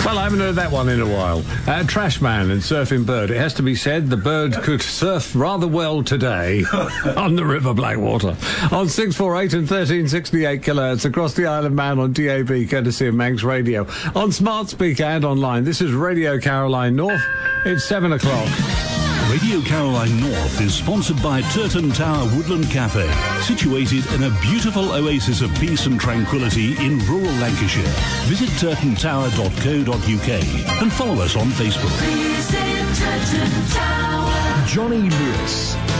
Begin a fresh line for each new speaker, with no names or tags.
Well, I haven't heard that one in a while. Trashman and Surfing Bird. It has to be said, the bird could surf rather well today on the River Blackwater. On 648 and 1368 kilohertz across the Isle of Man on DAB, courtesy of Manx Radio. On Smart Speaker and online, this is Radio Caroline North. It's 7 o'clock.
Radio Caroline North is sponsored by Turton Tower Woodland Cafe, situated in a beautiful oasis of peace and tranquility in rural Lancashire. Visit turtontower.co.uk and follow us on Facebook.
Johnny Lewis.